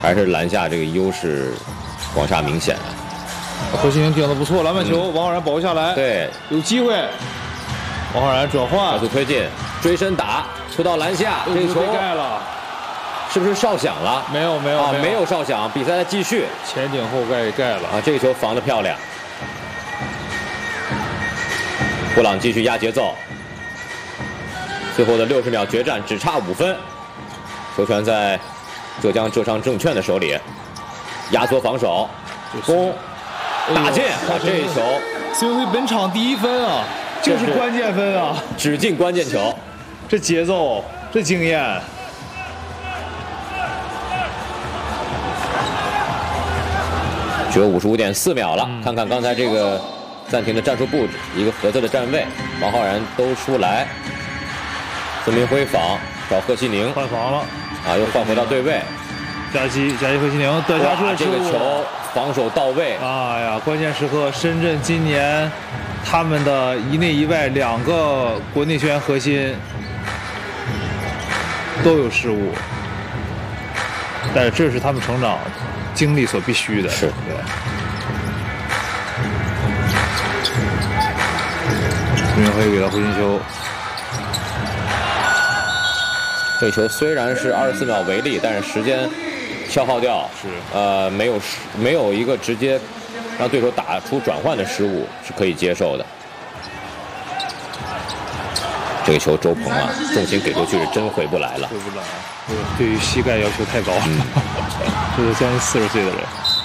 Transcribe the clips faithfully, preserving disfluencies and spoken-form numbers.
还是篮下这个优势广厦明显啊。 何新宁顶得不错，篮板球， 嗯、 王浩然保下来， 对， 有机会。王浩然转换， 快速推进，追身打，出到篮下，这个球盖了， 是不是哨响了？ 没有，没有， 啊，没有哨响，比赛在继续。 前顶后盖盖了啊，这个球防得漂亮。布朗继续压节奏，最后的六十秒决战只差五分，球权在浙江浙商证券的手里，压缩防守，攻，打进啊！这一球 ，C U C 本场第一分啊，就是关键分啊， 只进关键球， 这节奏，这经验。 只有五十五点四秒了，嗯、看看刚才这个暂停的战术布置，一个合适的站位，王浩然都出来，孙明辉防找贺西宁换防了， 啊，又换回到对位， 夹击夹击贺西宁断下出这个球防守到位， 哎呀，关键时刻深圳今年他们的一内一外两个国内球员核心都有失误，但是这是他们成长经历所必须的， 是对。孙明辉给到胡金秋， 这球虽然是二十四秒为例，但是时间消耗掉， 是呃没有没有一个直接让对手打出转换的失误是可以接受的。这个球周鹏啊，重心给出去是真回不来了， 回不来，对于膝盖要求太高了，嗯、这是将近四十岁的人。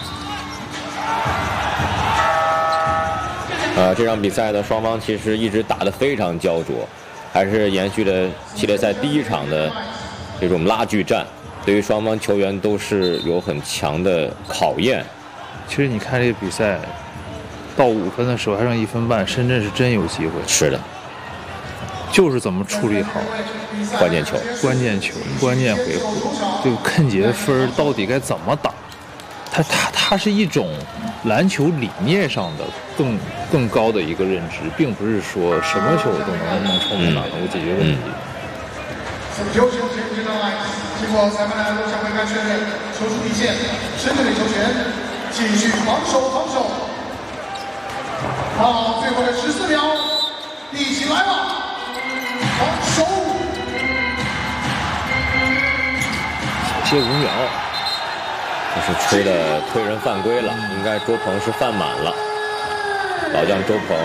呃，这场比赛的双方其实一直打得非常焦灼，还是延续了系列赛第一场的这种拉锯战，对于双方球员都是有很强的考验。 其实你看这个比赛，到五分的时候还剩一分半，深圳是真有机会。 是的， 就是怎么处理好关键球、 关键球、关键回合，这个看节分到底该怎么打？它它它是一种篮球理念上的更更高的一个认知，并不是说什么球都能能冲哪能够解决问题。 优秀前进上来，经过裁判的录像回看确认，球出底线，深圳的球权，继续防守防守。好，最后的十四秒，一起来吧，防守。 小歇五秒。 这是吹的推人犯规了，应该周鹏是犯满了。老将周鹏，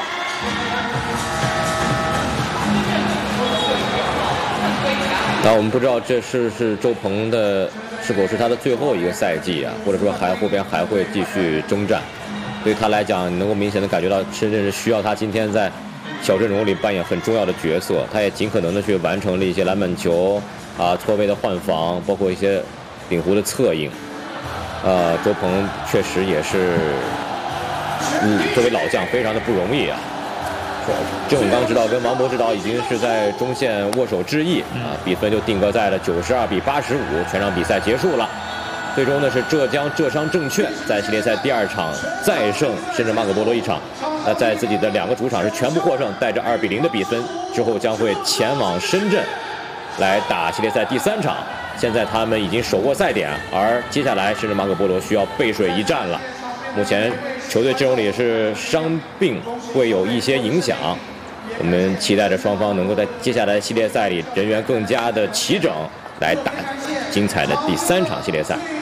那我们不知道这是是周鹏的是否是他的最后一个赛季啊，或者说还后边还会继续征战。对他来讲，能够明显的感觉到深圳是需要他今天在小阵容里扮演很重要的角色，他也尽可能的去完成了一些篮板球啊、错位的换防，包括一些顶弧的策应。呃，周鹏确实也是，嗯，作为老将非常的不容易啊。郑永刚指导跟王博指导已经是在中线握手致意啊，比分就定格在了九十二比八十五，全场比赛结束了。最终呢是浙江浙商证券在系列赛第二场再胜深圳马可波罗一场，那在自己的两个主场是全部获胜，带着二比零的比分，之后将会前往深圳来打系列赛第三场。现在他们已经手握赛点，而接下来深圳马可波罗需要背水一战了。目前球队阵容里也是伤病会有一些影响，我们期待着双方能够在接下来系列赛里人员更加的齐整，来打精彩的第三场系列赛。